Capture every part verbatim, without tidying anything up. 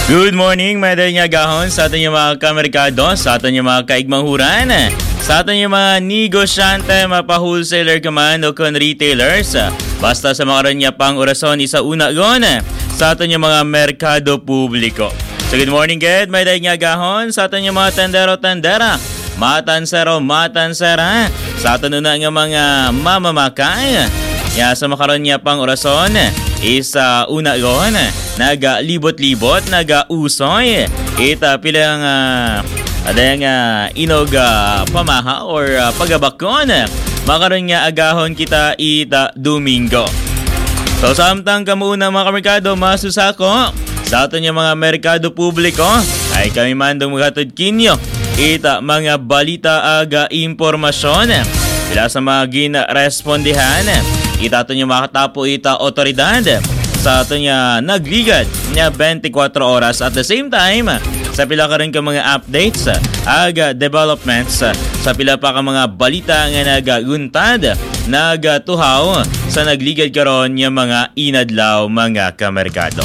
Good morning, mga nga gahon sa ating mga kamerkado, sa ating mga kaigmanghuran, sa ating mga negosyante, mapa-wholesaler kaman o kon retailers. Basta sa mga ranya pang orason, isa una gon sa ating mga merkado publiko. So good morning, good, mga nga gahon sa ating mga tendero-tendera, matansero, matansera, sa ating una nga mga mamamakay. Ya sa makaroon niya pang orason, isa una gon, naga libot-libot, naga usoy. Ita pilang uh, adayang uh, inog uh, pamaha or uh, pagabakon. Makaroon nga agahon kita ita Domingo. So samtang kamuna mga kamerkado, masusako sa ato niya mga merkado publiko ay kami mandong maghatod kinyo ita mga balita aga impormasyon. Bila sa mga ginarespondihan, ita ato niya makatapo ita otoridad sa ato niya nagligad niya twenty-four oras. At the same time, sa pila ka rin ka mga updates, aga developments, sa pila pa ka mga balita nga nagaguntad, nagatuhaw sa nagligad karon niya mga inadlaw mga kamerkado.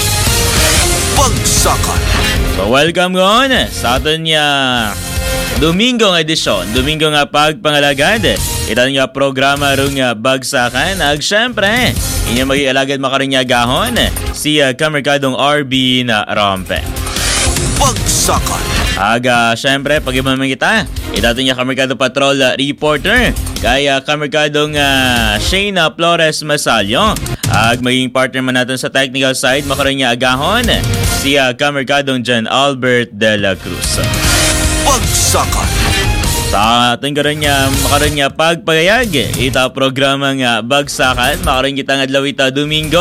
Bagsakan. So welcome ngon sa ato niya Domingo nga edisyon, Domingo nga pagpangalagad. Ito nga programa rin nga bagsakan. Ag syempre, inyong mag-ialagad makarinya gahon si uh, kamerkadong R B na Rompe. Bagsakan. Aga, syempre, pag-imaman kita, ito nga kamerkadong patrol uh, reporter, kaya kamerkadong uh, Shayna Flores Masalyo. Ag maging partner man natin sa technical side, makarinya agahon si uh, kamerkadong John Albert de la Cruz. Bagsakan. Sa ating karon niya, makaroon niya pagpagayag, ita programa nga bagsakan, makaroon kita nga adlawita Domingo,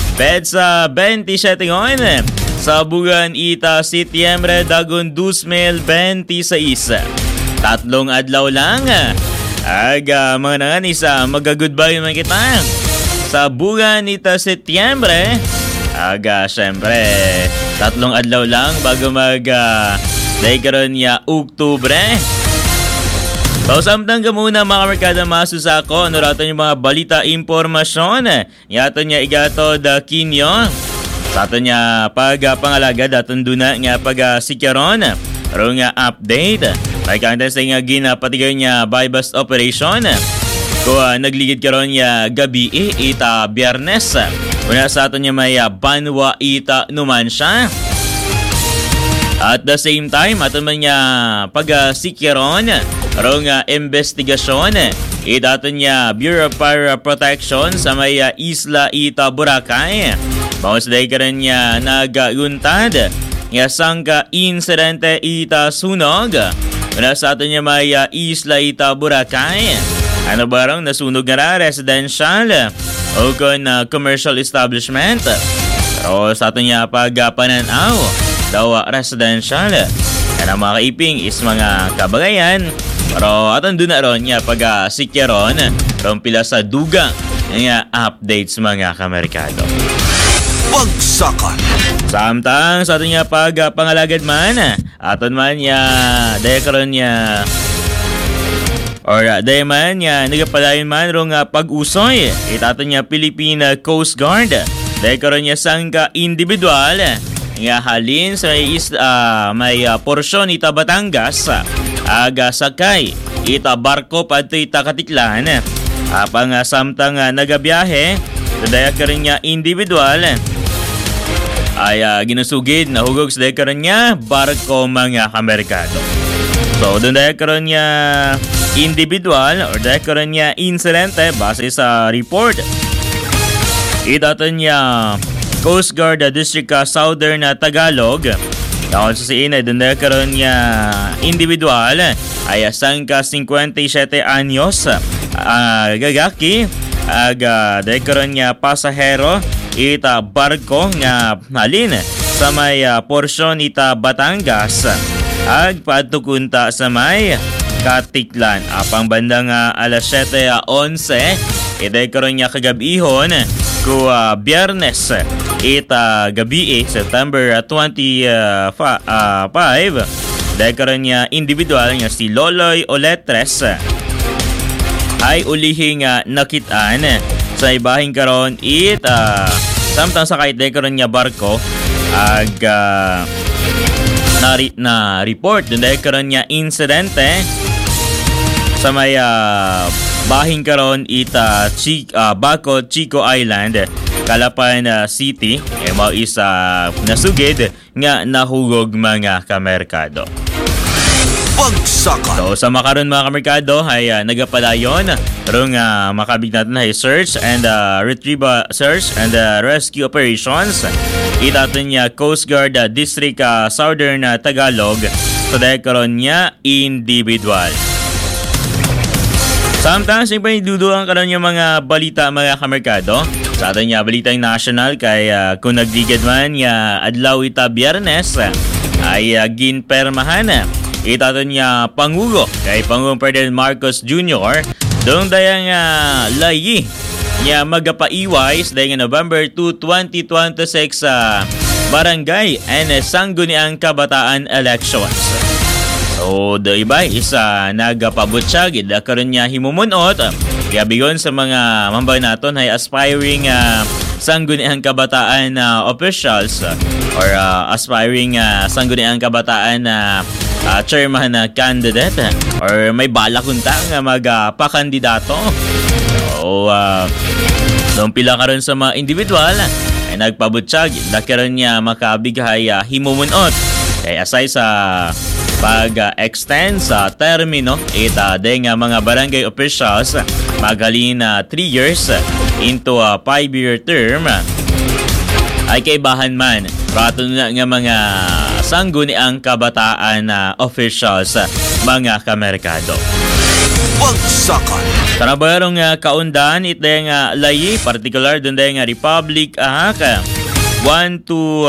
petsa twenty-seven ngon, sa bugan ita Setyembre dagon twenty twenty-six. Tatlong adlaw lang, aga mga nangan isa, magagoodbye man kita. Sa bugan ita Setyembre, aga syempre, tatlong adlaw lang bago mag... Uh, dahil karon niya Oktubre. So samtang ka muna mga kamerkada, masusako ano rato yung mga balita impormasyon. Yato niya igato da kinyo. Sa ato niya pagpangalaga daton duna nga pag sikyaron. Ro nga update. May kantes nga ginapatigaw niya bypass operation. Ko uh, nagligid karon niya gabi eh, ita Biyernes. Una sa ato niya may uh, banwa ita Numancia. At the same time, ato man niya pag-sikyaron, rong uh, investigasyon, itato niya Bureau of Fire Protection sa may uh, Isla Ita Boracay. Bawas dahi ka rin niya nagaguntad, nga sangka insidente ita sunog. Una sa ato niya may uh, Isla Ita Boracay. Ano ba rong nasunog nga residential o kon uh, commercial establishment. Pero sa ato niya pag-pananaw, daw residential. Yan ang mga kaiping is mga kabagayan. Pero atong doon na ron niya pag-sikya ron ron pila sa duga nga updates mga kamerkado. Bagsakan. Samtang sa ato niya pag-pangalagad man, aton man niya dahil karon niya or uh, dahil man niya nagapadayon man ron nga pag-usoy. Itato niya Philippine Coast Guard. Dahil karon niya sangka individual nga halin sa may, is, uh, may uh, porsyon ita Batangas, aga sakay ita barko padto ita Katiklan. Apang uh, samtang uh, nagabiyahe, daya ka rin niya individual ay uh, ginusugid na hugog sa daya ka rin niya barko mga kamerkado. So doon daya ka rin niya individual or daya ka rin niya insidente base sa report. Ita niya Coast Guard uh, District uh, Southern uh, Tagalog. Dahil sa siinay, doon na karoon niya individual ay asang ka fifty-seven anyos uh, gagaki. Ag uh, dahil karoon niya pasahero ita barko nga halin sa may uh, porsyon ita Batangas. Ag patukunta sa may Katiklan. Apang bandang uh, alas seven eleven, ita karoon niya kagabihon ko uh, Biyernes ita gabi eh, September twenty-five. Dahil karoon niya individual nga si Loloy Oletres ay ulihing uh, nakitaan sa ibahing karon it uh, samtang sa kahit dahil karoon niya barko ag uh, na, na report dun dahil karon niya insidente sa may uh, bahing karon ita Chi, uh, Baco Chico Island Calapan uh, City eh mao isa nasugid nga nahugog mga kamerkado. Bagsakan. So sa makaron mga kamerkado ay uh, nagapadayon rong uh, makabig natin ay search and uh, retrieval search and uh, rescue operations itaton niya Coast Guard uh, District uh, Southern uh, Tagalog so dahil karon niya individual. Sometimes siyempre duduang karon yung mga balita mga kamerkado sa atin niya balitang national kay uh, kung nagdigad man niya adlaw ita Biyernes ay uh, ginpermahan itaton niya Pangulo kay Pangulong Ferdinand Marcos Junior doon dayang uh, layi niya magapaiway sa dayang November second, twenty twenty-six sa uh, Barangay and Sangguniang Kabataan Elections. So, the iba isa nagapabutyag ida karon niya himumunot kaya bigon sa mga mambay naton ay aspiring uh, Sangguniang Kabataan uh, officials uh, or uh, aspiring uh, Sangguniang Kabataan na uh, Uh, chairman na uh, candidate uh, or may bala kuntang nga uh, magpakandidato. So, uh, doon pila karon sa mga individual ay nagpabutyag dakiron niya makabighay uh, himumunot kay asay sa pag-extend uh, sa termino ita deng uh, mga barangay officials magalin na uh, three years into a five year term uh, ay kaibahan man pato na nga mga sangguniang kabataan na uh, officials uh, mga kamerkado. Bagsakan. Tanabayarong uh, kaundan ito yung uh, layi, particular dun yung uh, Republic Act uh, one to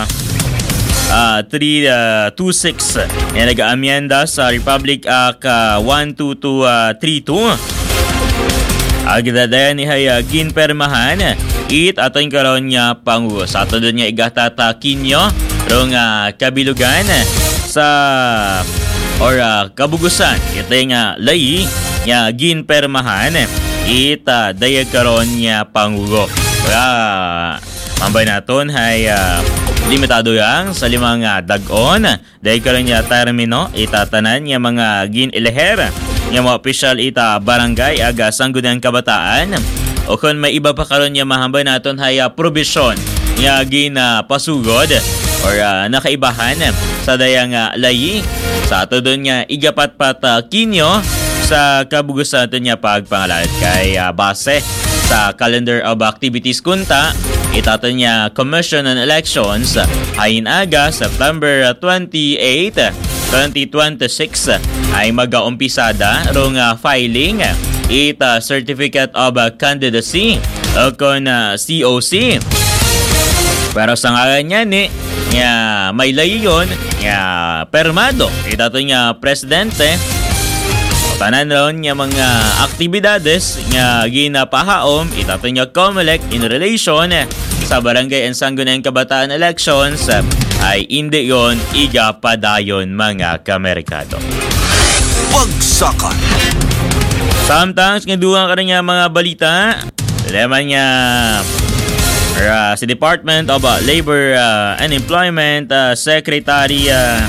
three two six yung nag-aamienda sa Republic Act uh, one two two three two. Agdadayan ni Haya ginpermahan it ato yung karoon niya pangu. Sa ato doon niya igatata kinyo rong uh, kabilugan sa or uh, kabugusan ito yung uh, layi niya ginpermahan it uh, daya karoon niya pangugo. Kaya mambay naton ay uh, limitado yang sa limang uh, dagon daya karoon niya termino itatanan niya mga ginileher niya mga opisyal ita barangay aga Sangguniang Kabataan o kung may iba pa karon niya mahambay naton ay uh, provision niya gina pasugod or uh, nakaibahan sa dayang uh, layi sa ato doon niya igapat-pat uh, kinyo sa kabugusan natin niya pagpangalat kay uh, base sa calendar of activities kunta itato niya Commission on Elections hayin aga September twenty-eighth twenty twenty-six ay mag-aumpisada rong uh, filing ita Certificate of uh, Candidacy o kon uh, C O C. Pero sa ngayon niya ni nga may layi yun nga permado itato niya presidente tanan ron niya mga aktibidades nga ginapahaom itato niya COMELEC in relation sa Barangay and Sangguniang Kabataan Elections ay hindi yon igapadayon mga kamerkado. Bagsakan. Sometimes nga duwang ka rin nga mga balita leman niya Uh, si Department of uh, Labor uh, and Employment uh, Secretary uh,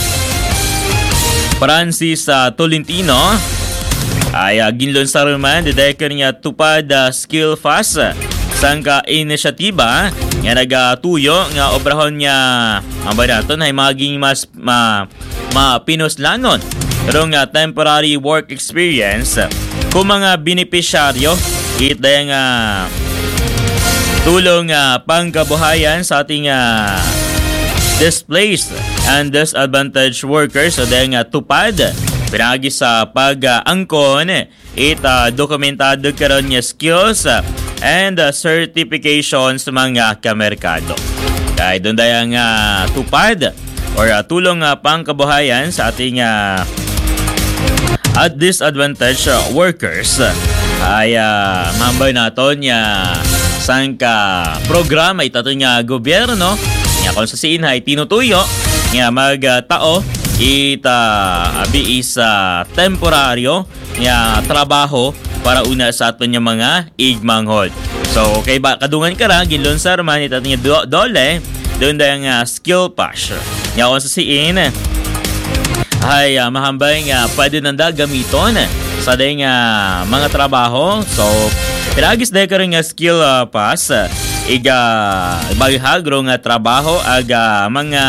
Francis uh, Tolentino ay uh, ginlunsar man didekar niya tupad uh, skill fast uh, sangka inisyatiba nga nagatuyo nga obrahon niya ang banaton ay maging mas ma, ma pinuslanon pero nga temporary work experience uh, kung mga benepisyaryo ita nga uh, tulong uh, pangkabuhayan sa ating uh, displaced and disadvantaged workers so dahil nga tupad pinagi sa pag-angkon uh, ita uh, dokumentado karon niya skills uh, and uh, certifications mga kamerkado. Kaya doon dahil nga uh, tupad or uh, tulong uh, pangkabuhayan sa ating uh, at disadvantaged uh, workers uh, ay uh, mambay naton niya sangka programa itato nga gobyerno nga kung sa siin ay tinutuyo nga magtao ita abi isa temporaryo nga trabaho para una sa aton nga mga igmanghod. So kay ba kadungan ka ra ginlunsar man itato nga do- dole doon dayang uh, skill pass. nga kung sa siin ay uh, mahambay nga pwede nanda gamiton sa day nga mga trabaho. So pinagis day ka rin nga skill uh, pass uh, iga baghagro nga trabaho aga mga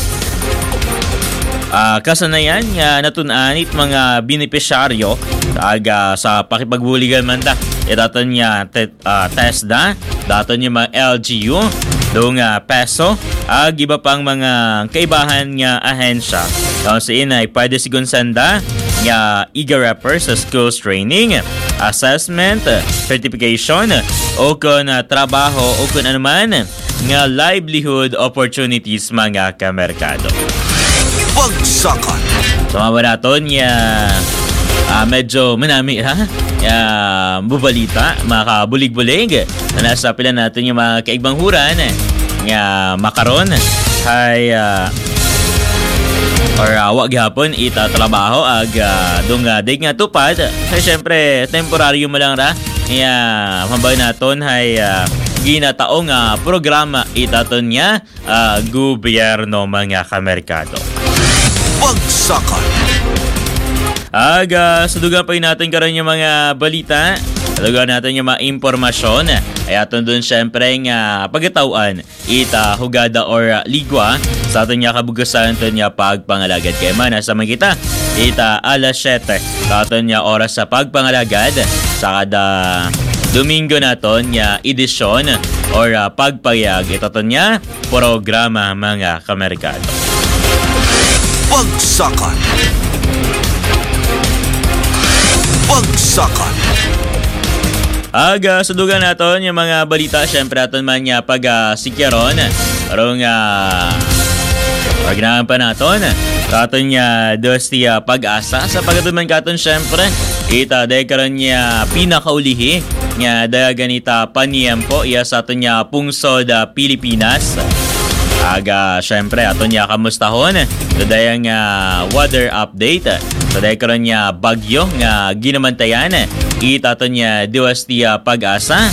uh, kasanayan nga natunanit mga benepisyaryo aga sa pakipagbuligan man da. Idaton niya te, uh, TESDA, daton niya mga L G U, doong uh, peso, ag iba pang mga kaibahan nga ahensya. Kung sa inay, pwede sigun senda nga iga-rapper sa schools training, assessment, certification, o kung uh, trabaho o kung anuman nga livelihood opportunities mga kamerkado. Bagsakan. Sumama naton nga uh, medyo manami ha? Uh, bubalita, mga kabulig-bulig na nasa pila natin yung mga kaigbang huran nga makaron ay uh, or uh, wag hapon itatrabaho ag uh, dung uh, day nga tupad ay syempre temporaryo mo lang ra nga mabay naton ay uh, ginataong uh, programa itaton niya uh, gobyerno mga kamerkado. Bagsakan. Aga, sadugan pa rin natin karon yung mga balita. Sadugan natin yung mga impormasyon. Ay aton dun syempre nga pagkatauan ita hugada or uh, ligwa sa aton nga kabugasan aton nga pagpangalagad. Kaya man, nasa man kita ita alas siyete sa aton nga oras sa pagpangalagad sa kada Domingo naton nga edisyon or uh, pagpayag ito aton nga programa mga kamerkado. Bagsakan. Bagsakan. Aga, sadugan naton yung mga balita. Siyempre aton man nga pag uh, sikyaron. Parang uh, pagnahan pa naton. Katon nga dos ti uh, pag-asa. Sa pagkatuman katon siyempre ita day karon nga pinakaulihi nga daya ganita paniyempo iya sa aton nga pungsod uh, Pilipinas. Aga, syempre, ato niya kamustahon. Today ang uh, weather update. Today karon niya bagyo nga ginamantayan. Ita ato niya diwas ti uh, pag-asa.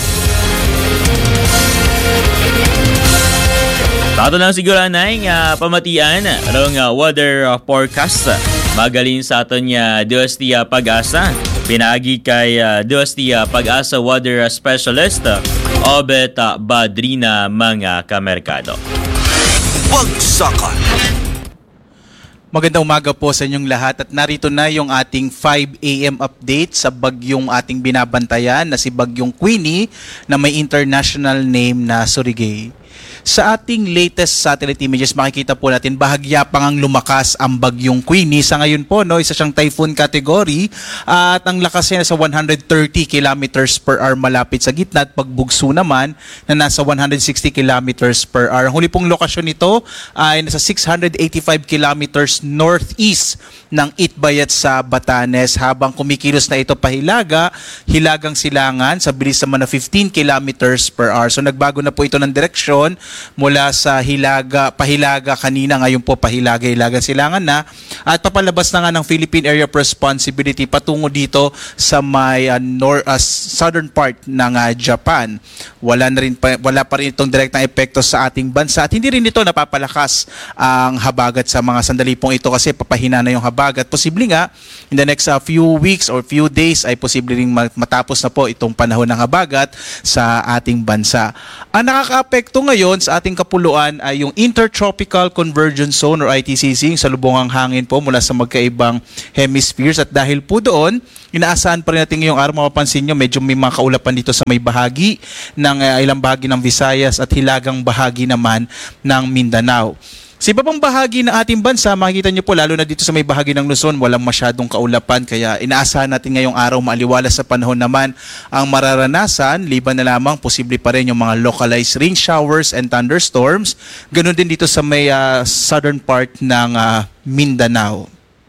Tato lang siguro na nga pamatian. Arong uh, weather uh, forecast. Magalin sa ato niya diwas ti uh, pag-asa. Pinagi kay uh, diwas ti uh, pag-asa weather specialist. Uh, Obet uh, Badrina mga kamerkado. Bagsakan. Magandang umaga po sa inyong lahat at narito na yung ating five a.m. update sa bagyong ating binabantayan na si Bagyong Queenie na may international name na Surigay. Sa ating latest satellite images, makikita po natin bahagya pang ang lumakas ang Bagyong Queenie. Sa ngayon po, no, isa siyang typhoon category at ang lakas niya sa one hundred thirty kilometers per hour malapit sa gitna at pagbugso naman na nasa one hundred sixty kilometers per hour. Ang huli pong lokasyon nito ay nasa six hundred eighty-five kilometers northeast ng Itbayat sa Batanes habang kumikilos na ito pahilaga, Hilagang Silangan sa bilis naman na fifteen kilometers per hour. So nagbago na po ito ng direksyon mula sa Hilaga, Pahilaga kanina, ngayon po Pahilaga, Hilagang Silangan na at papalabas na nga ng Philippine Area of Responsibility patungo dito sa may uh, nor- uh, southern part ng uh, Japan. Wala na rin pa, wala pa rin itong direktang epekto sa ating bansa at hindi rin ito napapalakas ang habagat sa mga sandali pong ito kasi papahina na yung habagat. Posible nga in the next uh, few weeks or few days ay posible ring matapos na po itong panahon ng habagat sa ating bansa. Ang nakakaapekto ngayon sa ating kapuluan ay yung Intertropical Convergence Zone or I T C Z, sa lubungang hangin po mula sa magkaibang hemispheres at dahil po doon, inaasahan pa rin natin ngayong araw, mapapansin nyo, medyo may mga kaulapan dito sa may bahagi ng uh, ilang bahagi ng Visayas at hilagang bahagi naman ng Mindanao. Sa iba pang bahagi ng ating bansa, makikita nyo po, lalo na dito sa may bahagi ng Luzon, walang masyadong kaulapan. Kaya inaasahan natin ngayong araw maaliwalas sa panahon naman ang mararanasan. Liban na lamang, posible pa rin yung mga localized rain showers and thunderstorms. Ganon din dito sa may uh, southern part ng uh, Mindanao.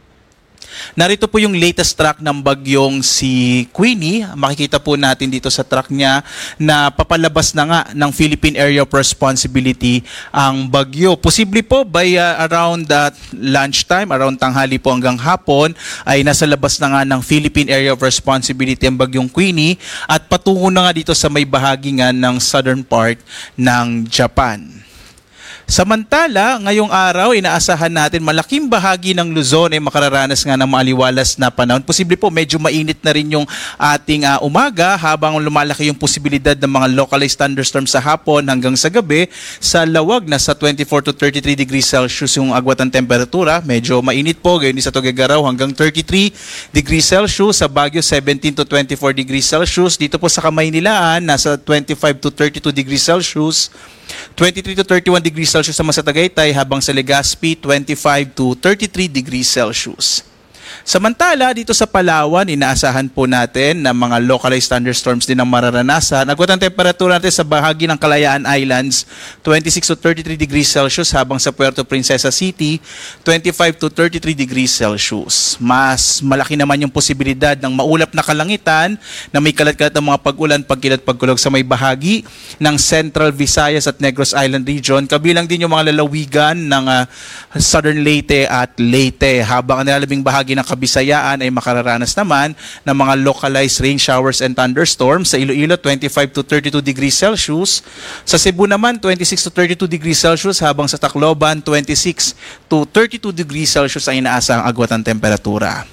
Narito po yung latest track ng bagyong si Queenie. Makikita po natin dito sa track niya na papalabas na nga ng Philippine Area of Responsibility ang bagyo. Posible po by uh, around that uh, lunchtime, around tanghali po hanggang hapon, ay nasa labas na nga ng Philippine Area of Responsibility ang bagyong Queenie at patungo na nga dito sa may bahagi nga ng southern part ng Japan. Samantala, ngayong araw, inaasahan natin malaking bahagi ng Luzon ay makararanas nga ng maaliwalas na panahon. Posible po medyo mainit na rin yung ating uh, umaga habang lumalaki yung posibilidad ng mga localized thunderstorms sa hapon hanggang sa gabi. Sa lawag na sa twenty-four to thirty-three degrees Celsius yung agwat ng temperatura. Medyo mainit po, gayon din sa Tuguegarao hanggang thirty-three degrees Celsius. Sa Baguio, seventeen to twenty-four degrees Celsius. Dito po sa Kamaynilaan, nasa twenty-five to thirty-two degrees Celsius. twenty-three to thirty-one degrees Celsius sa Masatagaytay, habang sa Legazpi twenty-five to thirty-three degrees Celsius. Samantala, dito sa Palawan, inaasahan po natin na mga localized thunderstorms din ang mararanasan. Agwat ang temperatura natin sa bahagi ng Kalayaan Islands, twenty-six to thirty-three degrees Celsius, habang sa Puerto Princesa City, twenty-five to thirty-three degrees Celsius. Mas malaki naman yung posibilidad ng maulap na kalangitan na may kalat-kalat ng mga pag-ulan, pagkilat-pagkulog sa may bahagi ng Central Visayas at Negros Island region. Kabilang din yung mga lalawigan ng uh, Southern Leyte at Leyte, habang ang nilalabing bahagi ng Kabisayaan ay makararanas naman ng mga localized rain showers and thunderstorms. Sa Iloilo, twenty-five to thirty-two degrees Celsius. Sa Cebu naman, twenty-six to thirty-two degrees Celsius, habang sa Tacloban, twenty-six to thirty-two degrees Celsius ang inaasahang agwat ng temperatura.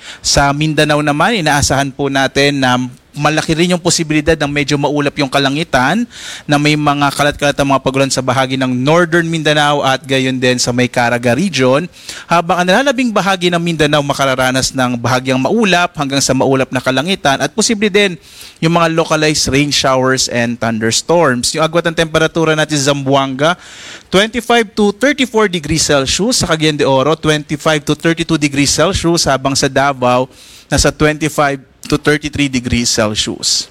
Sa Mindanao naman, inaasahan po natin na malaki rin yung posibilidad ng medyo maulap yung kalangitan, na may mga kalat-kalat ng mga pagulan sa bahagi ng Northern Mindanao at gayon din sa may Caraga region, habang ang nalalabing bahagi ng Mindanao makararanas ng bahagyang maulap hanggang sa maulap na kalangitan, at posible din yung mga localized rain showers and thunderstorms. Yung agwat ng temperatura natin sa Zamboanga, twenty-five to thirty-four degrees Celsius. Sa Cagayan de Oro, twenty-five to thirty-two degrees Celsius, habang sa Davao nasa twenty-five to thirty-three degrees Celsius.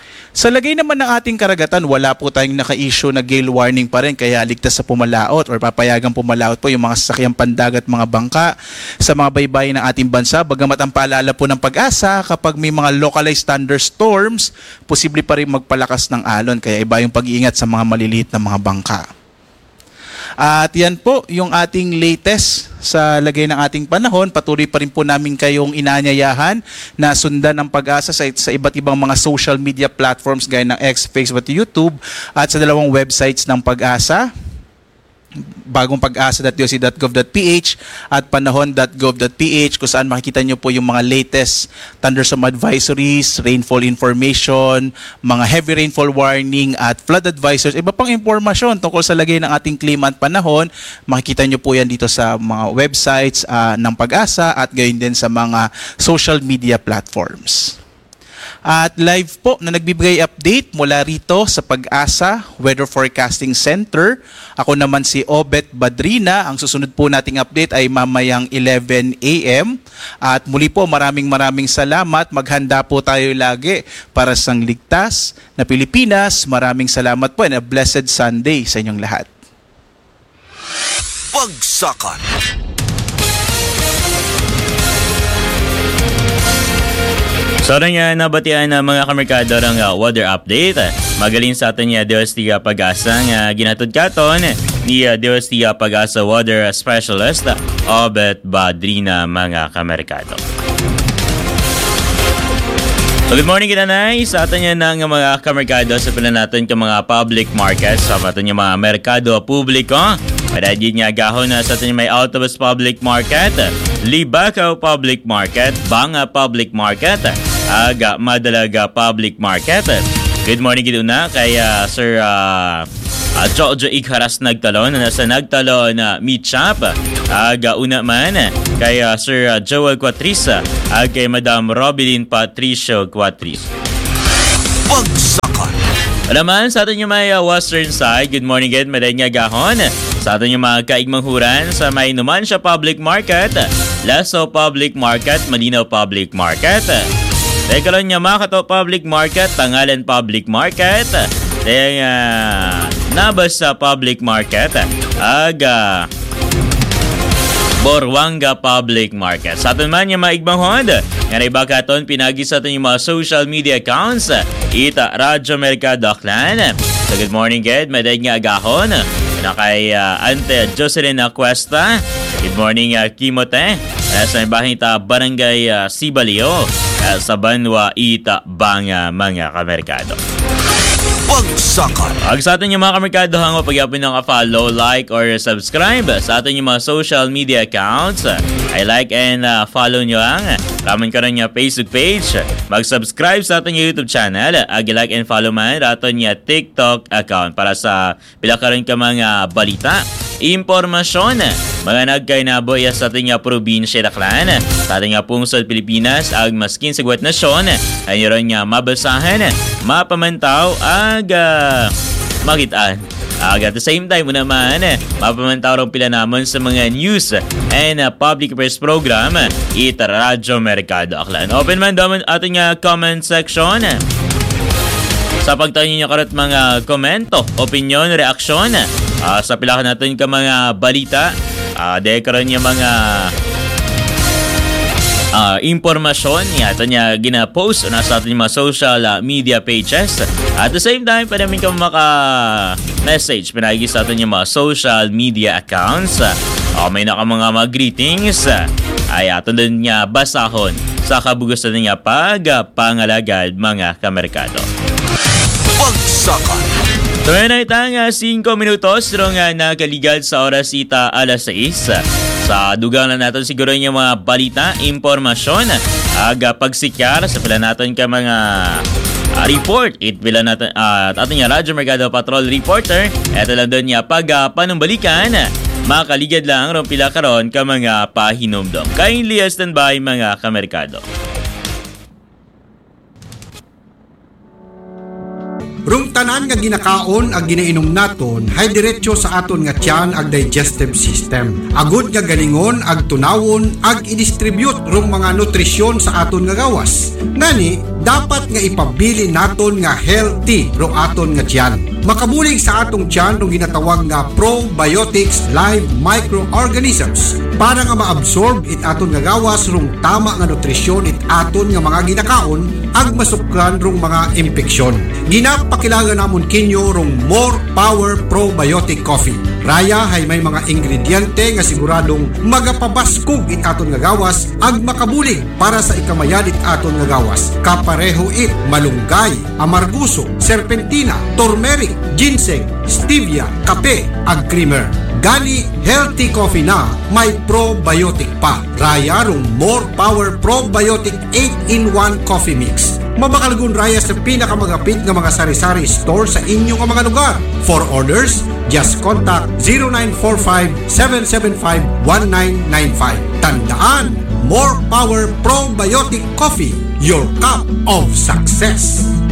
Sa lagay naman ng ating karagatan, wala po tayong naka-issue na gale warning pa rin, kaya ligtas sa pumalaot or papayagang pumalaot po yung mga sasakyang pandagat, mga bangka sa mga baybayin ng ating bansa. Bagamat ang paalala po ng Pag-asa, kapag may mga localized thunderstorms, posible pa rin magpalakas ng alon, kaya iba yung pag-iingat sa mga maliliit na mga bangka. At yan po yung ating latest sa lagay ng ating panahon. Patuloy pa rin po namin kayong inaanyayahan na sundan ng Pag-asa sa, sa iba't ibang mga social media platforms gaya ng X, Facebook at YouTube, at sa dalawang websites ng Pag-asa, bagong pag-asa dot d o c dot gov dot p h at panahon dot gov dot p h, kung saan makikita nyo po yung mga latest thunderstorm advisories, rainfall information, mga heavy rainfall warning at flood advisories, iba pang impormasyon tungkol sa lagay ng ating klima at panahon. Makikita nyo po yan dito sa mga websites uh, ng Pag-asa at gayon din sa mga social media platforms. At live po na nagbibigay update mula rito sa Pag-asa Weather Forecasting Center. Ako naman si Obet Badrina. Ang susunod po nating update ay mamayang eleven a m At muli po, maraming maraming salamat. Maghanda po tayo lagi para sa ligtas na Pilipinas. Maraming salamat po and a blessed Sunday sa inyong lahat. Bagsakan. So rin nga nabatian ng mga kamerkado ng uh, weather update. Magaling sa atin niya D O S T Pag-asa nga ginatod katon ni uh, D O S T Pag-asa weather specialist Obet Badrina, mga kamerkado. So good morning kinanay sa atin niya ng mga kamerkado sa pila natin ng mga public markets, sa atin yung mga merkado publiko. Padadid nga gahon na sa atin may Autobus Public Market, Libacao Public Market, Banga Public Market, Aga Madalaga Public Market. Good morning gid una kay uh, Sir uh, uh, Jojo Ikharas nagtalon na sa nagtalon na uh, meat shop. Aga una man kay uh, Sir uh, Joel Quatrisa, ag kay Madam Robilyn Patricio Quatris. Bagsakan. Alaman sa atin yung may uh, western side. Good morning again, maday nga gahon sa atin yung mga kaigmang huran sa may Numancia Public Market, Lasso Public Market, Malinaw Public Market, Tekalan niya Makato Public Market, Tangalan Public Market, Teng uh, Nabasa Public Market, Aga Borwanga Public Market. Sa atin man yung mga igbanghon, nga na ibakaton, pinagi sa atin yung mga social media accounts, Ita Radyo Mercado Aklan. So good morning, Ged. Maday nga agahon na kay uh, Ante Jocelyn Cuesta. Good morning, uh, Kimote. Uh, sa ibahin ita Barangay uh, Sibalio, uh, sa Banwa Ita Banga, mga kamerkado. Bagsakan. Pag sa atin yung mga kamerkado hango, pag-yapin ng follow, like, or subscribe sa atin yung mga social media accounts. I like and uh, follow nyo ang raman ka rin yung Facebook page. Mag-subscribe sa atin yung YouTube channel. Ag-like and follow man atin yung TikTok account para sa pila ka rin ka mga balita, impormasyon, mga nagkainaboy sa ating uh, probinsya na klan, sa ating uh, pungsod Pilipinas, ag maskin sa guwat nasyon, ay nyo rin uh, mabasahan, mapamantaw, ag uh, makitaan. Ag at the same time mo naman, mapamantaw rin pila naman sa mga news and uh, public press program, ita Radyo Mercado Aklan. Open man daman ating uh, comment section. Sa pagtanong nyo karat mga komento, opinion, reaksyon, uh, sa pilakan natin ka mga balita, uh, dekaran niya mga uh, impormasyon, yata niya gina-post na sa ating mga social uh, media pages. At the same time, pwede namin ka maka-message, pinagigis sa atin yung mga social media accounts. Uh, may naka mga mga greetings, uh, ay ato din niya basahon sa kabugusan niya pag-pangalagad mga kamerkado. Bagsakan. Tonight ang uh, five minutos rong uh, nakaligad sa oras ita alas sais. Sa dugang na natin siguro yung mga balita, impormasyon, aga pagsikyar sa pila natin ka mga uh, report. It pila natin uh, at ating Radyo Mercado Patrol Reporter. Ito lang doon niya pag uh, panumbalikan. Makaligad lang rong pila karon ka mga pahinomdom. Kindly stand by mga kamerkado. Rung tanan nga ginakaon ag ginainom naton hay diretso sa aton nga tiyan ag digestive system. Agud nga galingon ag tunawon ag i-distribute rung mga nutrisyon sa aton nga gawas. Ngani dapat nga ipabili naton nga healthy rung aton nga tiyan. Makabulig sa atong tiyan rung ginatawag nga probiotics live microorganisms para nga maabsorb it aton nga gawas rung tama nga nutrisyon it aton nga mga ginakaon ag masukran rung mga impeksyon. Ginapakilala namon kinyo rung More Power Probiotic Coffee. Raya hay may mga ingrediente nga siguradong magapabaskog it aton nga gawas ag makabulig para sa ikamayan it aton nga gawas. Kapareho it malunggay, amarguso, serpentina, turmeric, ginseng, stevia, kape ag creamer. Gani healthy coffee na may probiotic pa. Raya rung More Power Probiotic eight in one Coffee Mix. Mabakalgun raya sa pinakamagapit ng mga sari-sari store sa inyong mga lugar. For orders, just contact zero nine four five, seven seven five, one nine nine five. Tandaan, More Power Probiotic Coffee, your cup of success.